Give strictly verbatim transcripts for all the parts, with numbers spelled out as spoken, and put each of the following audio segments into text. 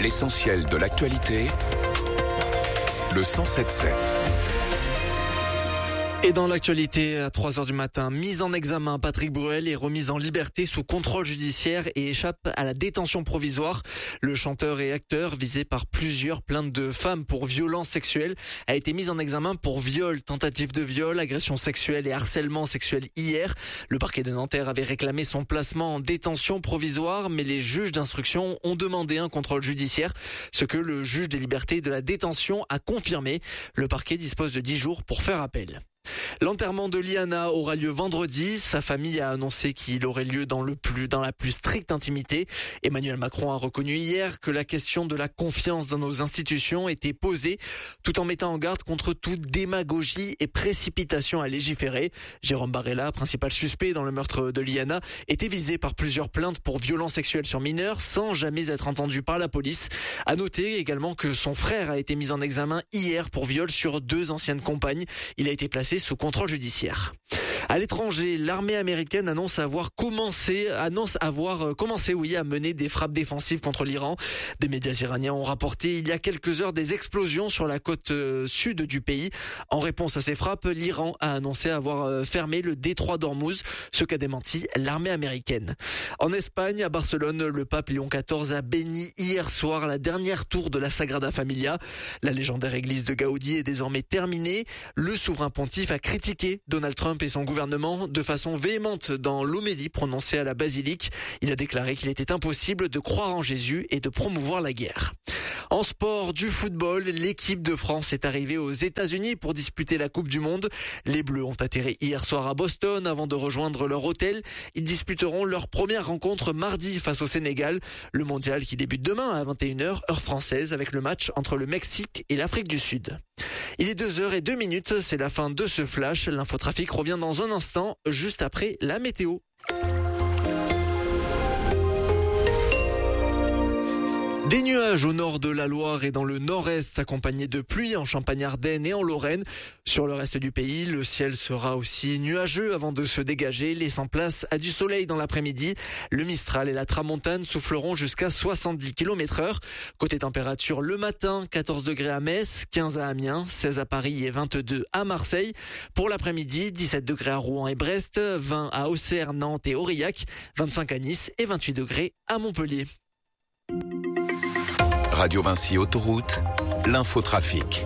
L'essentiel de l'actualité, le cent sept sept. Et dans l'actualité, à trois heures du matin, mise en examen, Patrick Bruel est remis en liberté sous contrôle judiciaire et échappe à la détention provisoire. Le chanteur et acteur, visé par plusieurs plaintes de femmes pour violences sexuelles, a été mis en examen pour viol, tentative de viol, agression sexuelle et harcèlement sexuel hier. Le parquet de Nanterre avait réclamé son placement en détention provisoire, mais les juges d'instruction ont demandé un contrôle judiciaire, ce que le juge des libertés et de la détention a confirmé. Le parquet dispose de dix jours pour faire appel. L'enterrement de Liana aura lieu vendredi. Sa famille a annoncé qu'il aurait lieu dans le plus, dans la plus stricte intimité. Emmanuel Macron a reconnu hier que la question de la confiance dans nos institutions était posée, tout en mettant en garde contre toute démagogie et précipitation à légiférer. Jérôme Barella, principal suspect dans le meurtre de Liana, était visé par plusieurs plaintes pour violences sexuelles sur mineurs sans jamais être entendu par la police. À noter également que son frère a été mis en examen hier pour viol sur deux anciennes compagnes. Il a été placé sous contrôle judiciaire. À l'étranger, l'armée américaine annonce avoir commencé, annonce avoir commencé, oui, à mener des frappes défensives contre l'Iran. Des médias iraniens ont rapporté il y a quelques heures des explosions sur la côte sud du pays. En réponse à ces frappes, l'Iran a annoncé avoir fermé le détroit d'Ormuz, ce qu'a démenti l'armée américaine. En Espagne, à Barcelone, le pape Léon quatorze a béni hier soir la dernière tour de la Sagrada Familia. La légendaire église de Gaudi est désormais terminée. Le souverain pontife a critiqué Donald Trump et son gouvernement de façon véhémente dans l'homélie prononcée à la basilique. Il a déclaré qu'il était impossible de croire en Jésus et de promouvoir la guerre. En sport, du football, l'équipe de France est arrivée aux États-Unis pour disputer la Coupe du Monde. Les Bleus ont atterri hier soir à Boston avant de rejoindre leur hôtel. Ils disputeront leur première rencontre mardi face au Sénégal. Le mondial qui débute demain à vingt et une heures, heure française, avec le match entre le Mexique et l'Afrique du Sud. Il est deux heures et deux minutes, c'est la fin de ce flash. L'infotrafic revient dans un instant, juste après la météo. Des nuages au nord de la Loire et dans le nord-est, accompagnés de pluie en Champagne-Ardenne et en Lorraine. Sur le reste du pays, le ciel sera aussi nuageux avant de se dégager, laissant place à du soleil dans l'après-midi. Le Mistral et la Tramontane souffleront jusqu'à soixante-dix kilomètres heure. Côté température, le matin, quatorze degrés à Metz, quinze à Amiens, seize à Paris et vingt-deux à Marseille. Pour l'après-midi, dix-sept degrés à Rouen et Brest, vingt à Auxerre, Nantes et Aurillac, vingt-cinq à Nice et vingt-huit degrés à Montpellier. Radio Vinci Autoroute, l'infotrafic.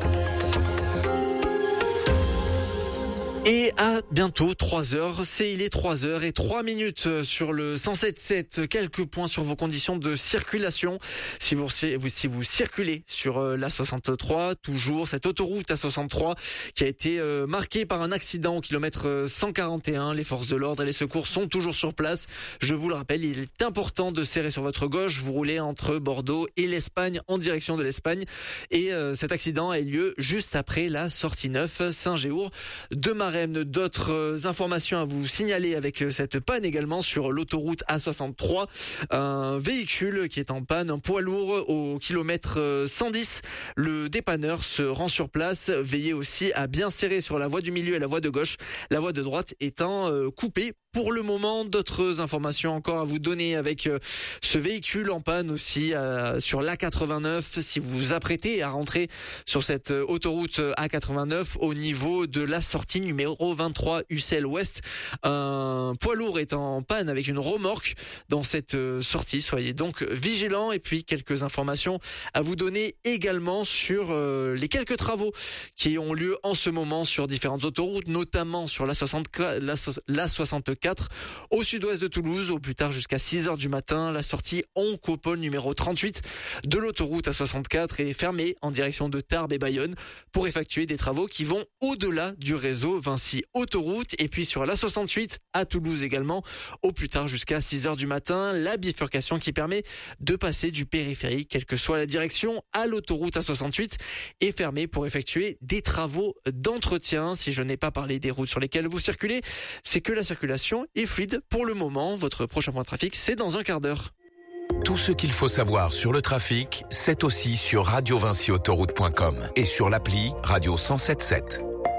Et à bientôt trois heures, c'est il est trois heures et trois minutes sur le cent sept sept. Quelques points sur vos conditions de circulation. Si vous, si vous circulez sur l'A soixante-trois, toujours cette autoroute A soixante-trois qui a été marquée par un accident au kilomètre cent quarante et un. Les forces de l'ordre et les secours sont toujours sur place. Je vous le rappelle, il est important de serrer sur votre gauche. Vous roulez entre Bordeaux et l'Espagne, en direction de l'Espagne. Et euh, cet accident a eu lieu juste après la sortie neuf Saint-Géour de Marais. D'autres informations à vous signaler avec cette panne également sur l'autoroute A soixante-trois. Un véhicule qui est en panne, un poids lourd au kilomètre cent dix. Le dépanneur se rend sur place. Veillez aussi à bien serrer sur la voie du milieu et la voie de gauche. La voie de droite étant coupée. Pour le moment, d'autres informations encore à vous donner avec ce véhicule en panne aussi euh, sur l'A quatre-vingt-neuf. Si vous vous apprêtez à rentrer sur cette autoroute A quatre-vingt-neuf au niveau de la sortie numéro vingt-trois Ussel Ouest, un poids lourd est en panne avec une remorque dans cette sortie. Soyez donc vigilants. Et puis quelques informations à vous donner également sur euh, les quelques travaux qui ont lieu en ce moment sur différentes autoroutes, notamment sur l'A soixante-quatre, l'A soixante-quatre au sud-ouest de Toulouse, au plus tard jusqu'à six heures du matin. La sortie Oncopole numéro trente-huit de l'autoroute A soixante-quatre est fermée en direction de Tarbes et Bayonne pour effectuer des travaux qui vont au-delà du réseau Vinci Autoroute. Et puis sur l'A soixante-huit à Toulouse également, au plus tard jusqu'à six heures du matin, la bifurcation qui permet de passer du périphérique, quelle que soit la direction, à l'autoroute A soixante-huit est fermée pour effectuer des travaux d'entretien. Si je n'ai pas parlé des routes sur lesquelles vous circulez, c'est que la circulation est fluide pour le moment. Votre prochain point de trafic, c'est dans un quart d'heure. Tout ce qu'il faut savoir sur le trafic, c'est aussi sur radio vinci autoroute point com et sur l'appli Radio cent sept sept.